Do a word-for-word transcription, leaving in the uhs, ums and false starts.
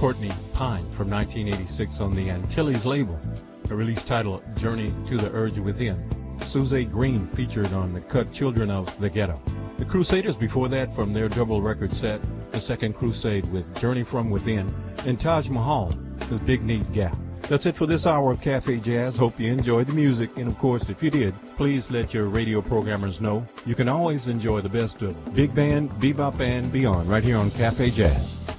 Courtney Pine from nineteen eighty-six on the Antilles label, a release titled Journey to the Urge Within. Suzette Green featured on the cut Children of the Ghetto. The Crusaders before that from their double record set, The Second Crusade with Journey from Within, and Taj Mahal with Big Need Gap. That's it for this hour of Cafe Jazz. Hope you enjoyed the music, and of course, if you did, please let your radio programmers know. You can always enjoy the best of big band, bebop, and beyond right here on Cafe Jazz.